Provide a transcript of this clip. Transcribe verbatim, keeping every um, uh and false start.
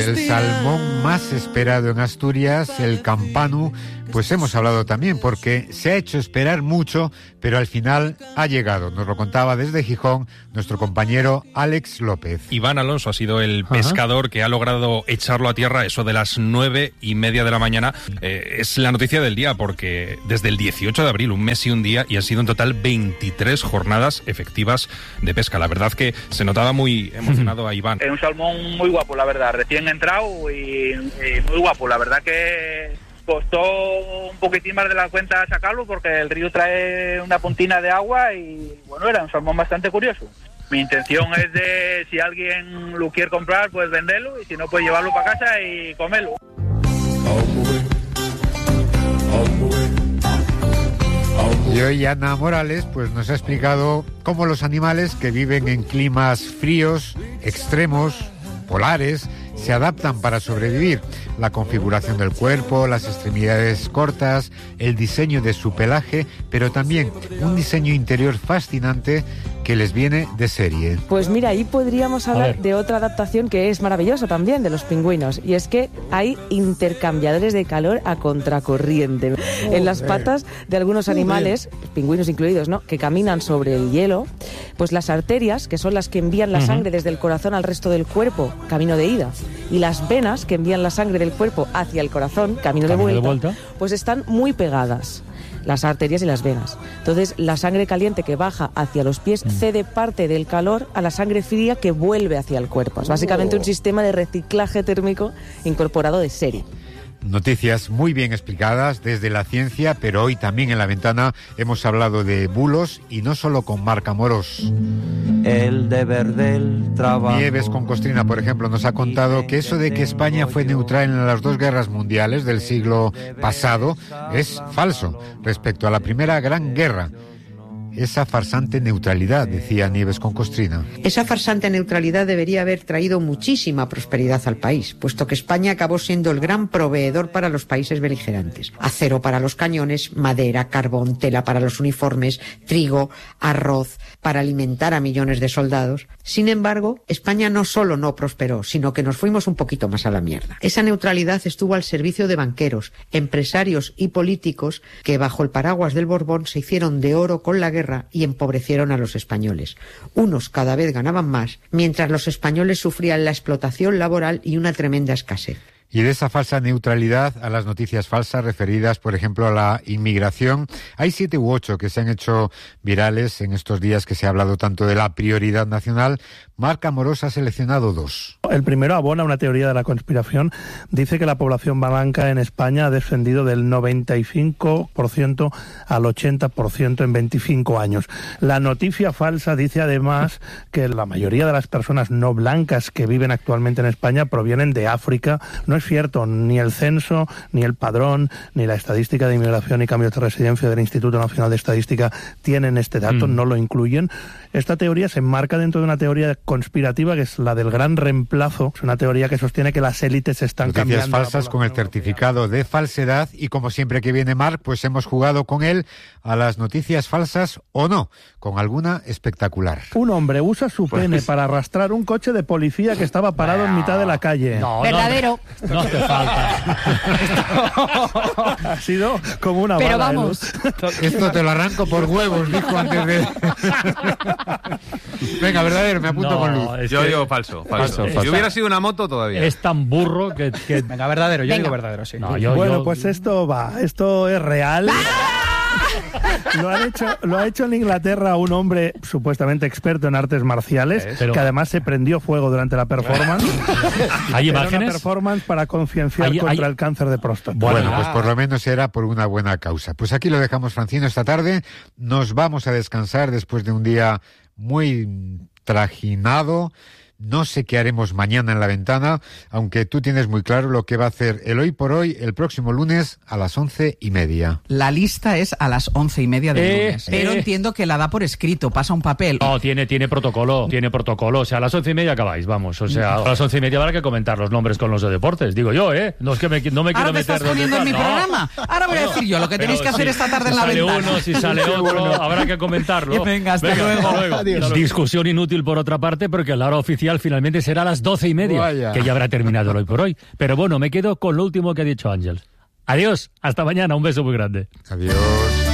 El salmón más esperado en Asturias, el campanu, pues hemos hablado también porque se ha hecho esperar mucho, pero al final ha llegado. Nos lo contaba desde Gijón nuestro compañero Alex López. Iván Alonso ha sido el pescador Ajá. que ha logrado echarlo a tierra, eso de las nueve y media de la mañana. Eh, es la noticia del día porque desde el dieciocho de abril, un mes y un día, y han sido en total veintitrés jornadas efectivas de pesca. La verdad que se notaba muy emocionado a Iván. Es un salmón muy guapo, la verdad, recién entrado y, y muy guapo. La verdad que costó un poquitín más de la cuenta sacarlo porque el río trae una puntina de agua y bueno, era un salmón bastante curioso. Mi intención es de, si alguien lo quiere comprar, pues venderlo y si no, pues llevarlo para casa y comerlo. Y hoy Ana Morales pues nos ha explicado cómo los animales que viven en climas fríos, extremos, polares, se adaptan para sobrevivir. La configuración del cuerpo, las extremidades cortas, el diseño de su pelaje, pero también un diseño interior fascinante que les viene de serie. Pues mira, ahí podríamos hablar de otra adaptación que es maravillosa también, de los pingüinos, y es que hay intercambiadores de calor a contracorriente. Oh, en las patas de algunos animales, oh, pingüinos incluidos, ¿no?, que caminan sobre el hielo, pues las arterias, que son las que envían la uh-huh. sangre desde el corazón al resto del cuerpo, camino de ida, y las venas que envían la sangre del cuerpo hacia el corazón, camino, camino de, vuelta, de vuelta, pues están muy pegadas, las arterias y las venas. Entonces, la sangre caliente que baja hacia los pies cede parte del calor a la sangre fría que vuelve hacia el cuerpo. Es básicamente un sistema de reciclaje térmico incorporado de serie. Noticias muy bien explicadas desde la ciencia, pero hoy también en La Ventana hemos hablado de bulos y no solo con Marc Amorós. El deber del trabajo. Nieves con Costrina, por ejemplo, nos ha contado que eso de que España fue neutral en las dos guerras mundiales del siglo pasado es falso respecto a la Primera Gran Guerra. Esa farsante neutralidad, decía Nieves con Costrina. Esa farsante neutralidad debería haber traído muchísima prosperidad al país, puesto que España acabó siendo el gran proveedor para los países beligerantes. Acero para los cañones, madera, carbón, tela para los uniformes, trigo, arroz, para alimentar a millones de soldados. Sin embargo, España no solo no prosperó, sino que nos fuimos un poquito más a la mierda. Esa neutralidad estuvo al servicio de banqueros, empresarios y políticos que bajo el paraguas del Borbón se hicieron de oro con la guerra y empobrecieron a los españoles. Unos cada vez ganaban más, mientras los españoles sufrían la explotación laboral y una tremenda escasez. Y de esa falsa neutralidad a las noticias falsas referidas, por ejemplo, a la inmigración, hay siete u ocho que se han hecho virales en estos días que se ha hablado tanto de la prioridad nacional. Marc Amorós ha seleccionado dos. El primero abona una teoría de la conspiración. Dice que la población blanca en España ha descendido del noventa y cinco por ciento al ochenta por ciento en veinticinco años. La noticia falsa dice además que la mayoría de las personas no blancas que viven actualmente en España provienen de África. No es cierto, ni el censo, ni el padrón, ni la estadística de inmigración y cambios de residencia del Instituto Nacional de Estadística tienen este dato, mm. no lo incluyen. Esta teoría se enmarca dentro de una teoría conspirativa que es la del gran reemplazo. Es una teoría que sostiene que las élites están Noticias cambiando. Noticias falsas con el certificado de falsedad y como siempre que viene Marc, pues hemos jugado con él a las noticias falsas o no, con alguna espectacular. Un hombre usa su pues... pene para arrastrar un coche de policía que estaba parado no, en mitad de la calle. No, verdadero. No, no te falta. Ha sido como una Pero bala. vamos. Esto te lo arranco por huevos, dijo antes de... Venga, verdadero, me apunto no, con luz. Es Yo que... digo falso, falso. falso, falso. Si hubiera sido una moto todavía. Es tan burro que... que... Venga, verdadero, yo Venga. digo verdadero, sí. No, yo, bueno, yo... pues esto va, esto es real. ¡Ah! Lo, han hecho, lo ha hecho en Inglaterra un hombre supuestamente experto en artes marciales, Pero... que además se prendió fuego durante la performance. ¿Hay Era imágenes? Una performance para concienciar ¿Hay, contra hay... el cáncer de próstata. Bueno, bueno, pues por lo menos era por una buena causa. Pues aquí lo dejamos, Francino, esta tarde. Nos vamos a descansar después de un día muy trajinado. No sé qué haremos mañana en La Ventana, aunque tú tienes muy claro lo que va a hacer el Hoy por Hoy el próximo lunes a las once y media. La lista es a las once y media del eh, lunes, pero eh. entiendo que la da por escrito, pasa un papel. No, tiene, tiene protocolo, tiene protocolo, o sea, a las once y media acabáis, vamos, o sea, a las once y media habrá que comentar los nombres con los de deportes, digo yo, ¿eh? No es que me, no me quiero Ahora te meter... estás poniendo en mi no. programa, ahora voy a decir yo lo que tenéis que hacer si, esta tarde si en La sale Ventana. Uno, si sale otro, habrá que comentarlo. Venga, hasta Venga, luego. hasta luego. Adiós. Discusión inútil por otra parte, porque a la hora oficial editorial finalmente será a las doce y media, Vaya. que ya habrá terminado el hoy por hoy. Pero bueno, me quedo con lo último que ha dicho Ángel. Adiós, hasta mañana, un beso muy grande. Adiós.